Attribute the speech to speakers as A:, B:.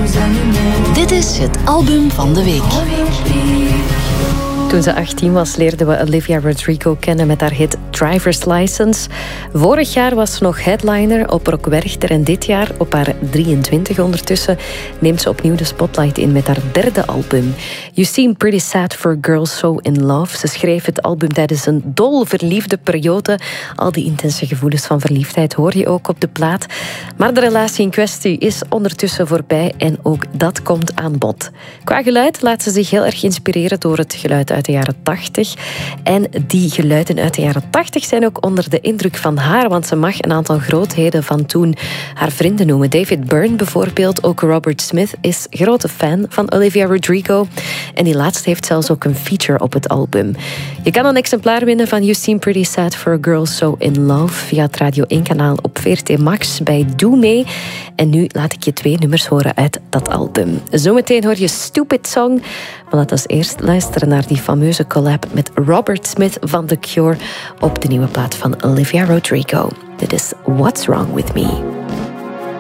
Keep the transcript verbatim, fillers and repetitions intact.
A: Dit is het album van de week.
B: Toen ze achttien was, leerden we Olivia Rodrigo kennen met haar hit Driver's License. Vorig jaar was ze nog headliner op Rock Werchter en dit jaar, op haar drieëntwintig ondertussen, neemt ze opnieuw de spotlight in met haar derde album. You Seem Pretty Sad for a Girl So in Love. Ze schreef het album tijdens een dol verliefde periode. Al die intense gevoelens van verliefdheid hoor je ook op de plaat. Maar de relatie in kwestie is ondertussen voorbij en ook dat komt aan bod. Qua geluid laat ze zich heel erg inspireren door het geluid uit de jaren tachtig. En die geluiden uit de jaren tachtig zijn ook onder de indruk van haar, want ze mag een aantal grootheden van toen haar vrienden noemen. David Byrne bijvoorbeeld, ook Robert Smith is grote fan van Olivia Rodrigo. En die laatste heeft zelfs ook een feature op het album. Je kan een exemplaar winnen van You Seem Pretty Sad for a Girl So in Love via het Radio één kanaal op V R T Max bij Doe Mee. En nu laat ik je twee nummers horen uit dat album. Zometeen hoor je Stupid Song, maar laten we eerst luisteren naar die fameuze collab met Robert Smith van The Cure op de nieuwe plaat van Olivia Rodrigo. Dit is What's Wrong With Me.